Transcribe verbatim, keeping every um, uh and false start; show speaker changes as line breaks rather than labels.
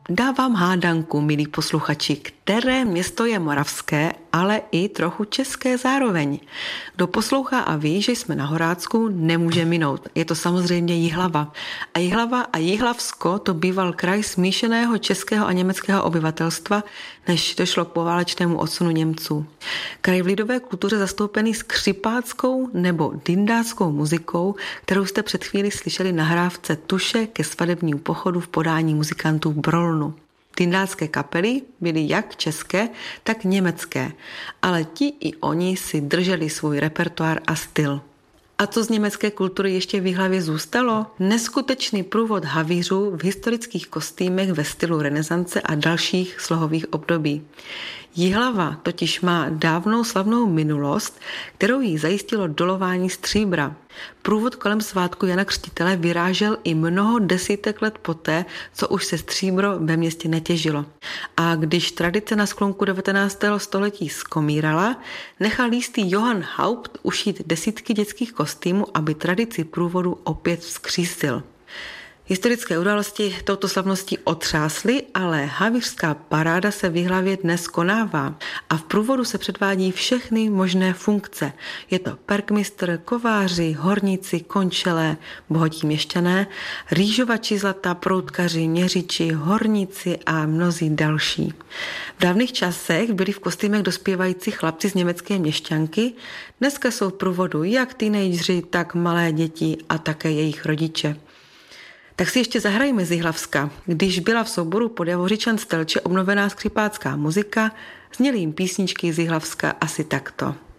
Dávám hádanku, milí posluchači, které město je moravské, ale i trochu české zároveň. Kdo poslouchá a ví, že jsme na Horácku, nemůže minout. Je to samozřejmě Jihlava. A Jihlava a Jihlavsko to býval kraj smíšeného českého a německého obyvatelstva, než došlo k poválečnému odsunu Němců. Kraj v lidové kultuře zastoupený skřipáckou nebo dindáckou muzikou, kterou jste před chvíli slyšeli na hrávce Tuše ke svadebnímu pochodu v podání muzikantů Brolnu. Dindácké kapely byly jak české, tak německé, ale ti i oni si drželi svůj repertoár a styl. A co z německé kultury ještě v Jihlavě zůstalo? Neskutečný průvod havířů v historických kostýmech ve stylu renesance a dalších slohových období. Jihlava totiž má dávnou slavnou minulost, kterou jí zajistilo dolování stříbra. Průvod kolem svátku Jana Křtitele vyrážel i mnoho desítek let poté, co už se stříbro ve městě netěžilo. A když tradice na sklonku devatenáctého století skomírala, nechal jistý Johann Haupt ušít desítky dětských kostýmů, aby tradici průvodu opět vzkřísil. Historické události touto slavností otřásly, ale havířská paráda se v Jihlavě dnes konává a v průvodu se předvádí všechny možné funkce. Je to perkmistr, kováři, horníci, končelé, bohatí měšťané, rýžovači zlata, proutkaři, měřiči, horníci a mnozí další. V dávných časech byli v kostýmech dospívající chlapci z německé měšťanky, dneska jsou v průvodu jak teenageři, tak malé děti a také jejich rodiče. Tak si ještě zahrajme z Jihlavska. Když byla v souboru pod Javořičan Stelče obnovená skřipácká muzika, zněly jim písničky z Jihlavska asi takto.